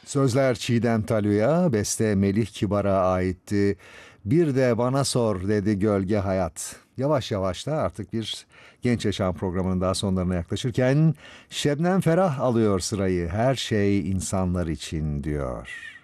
Sözler Çiğdem Talu'ya, beste Melih Kibar'a aitti. Bir de bana sor dedi Gölge Hayat. Yavaş yavaş da artık bir genç yaşam programının daha sonlarına yaklaşırken Şebnem Ferah alıyor sırayı. Her şey insanlar için diyor.